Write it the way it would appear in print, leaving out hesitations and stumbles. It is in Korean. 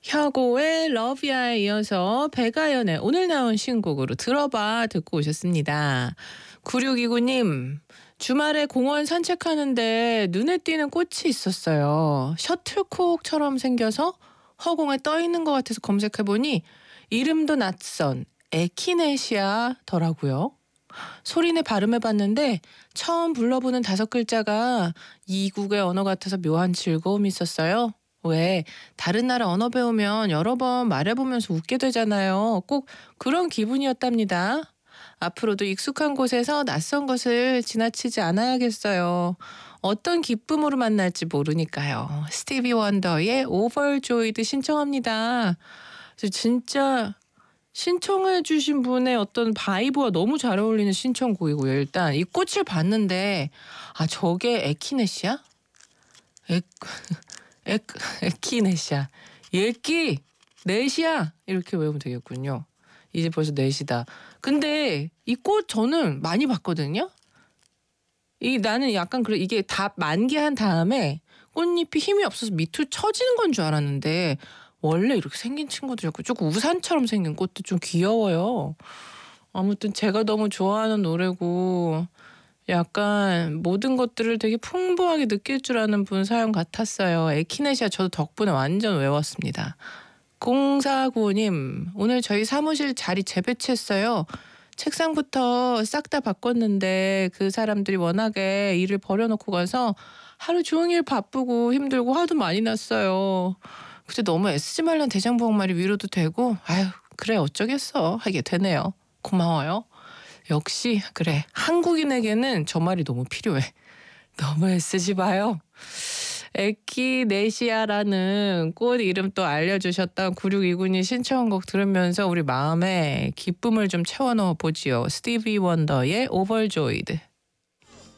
혁오의 러브야에 이어서 백아연의 오늘 나온 신곡으로 들어봐 듣고 오셨습니다. 9629님, 주말에 공원 산책하는데 눈에 띄는 꽃이 있었어요. 셔틀콕처럼 생겨서 허공에 떠 있는 것 같아서 검색해보니 이름도 낯선 에키네시아더라고요. 소리내 발음해봤는데 처음 불러보는 5글자가 이국의 언어 같아서 묘한 즐거움이 있었어요. 왜 다른 나라 언어 배우면 여러 번 말해보면서 웃게 되잖아요. 꼭 그런 기분이었답니다. 앞으로도 익숙한 곳에서 낯선 것을 지나치지 않아야겠어요. 어떤 기쁨으로 만날지 모르니까요. 스티비 원더의 오버조이드 신청합니다. 진짜 신청해 주신 분의 어떤 바이브와 너무 잘 어울리는 신청곡이고요. 일단 이 꽃을 봤는데 저게 에키네시아? 에, 에, 에키네시아. 예끼 넷이야 이렇게 외우면 되겠군요. 이제 벌써 넷이다. 근데 이 꽃 저는 많이 봤거든요. 나는 약간 그래 이게 다 만개한 다음에 꽃잎이 힘이 없어서 밑으로 처지는 건 줄 알았는데 원래 이렇게 생긴 친구들이었고 조금 우산처럼 생긴 꽃도 좀 귀여워요. 아무튼 제가 너무 좋아하는 노래고 약간 모든 것들을 되게 풍부하게 느낄 줄 아는 분 사연 같았어요. 에키네시아 저도 덕분에 완전 외웠습니다. 0495님, 오늘 저희 사무실 자리 재배치했어요. 책상부터 싹 다 바꿨는데 그 사람들이 워낙에 일을 버려놓고 가서 하루 종일 바쁘고 힘들고 화도 많이 났어요. 근데 너무 애쓰지 말란 대장부엉 말이 위로도 되고 아유 그래 어쩌겠어 하게 되네요. 고마워요. 역시 그래 한국인에게는 저 말이 너무 필요해. 너무 애쓰지 마요. 에키네시아라는 꽃 이름 또 알려주셨던 9629님 신청곡 들으면서 우리 마음에 기쁨을 좀 채워 넣어 보지요. 스티비 원더의 오버조이드.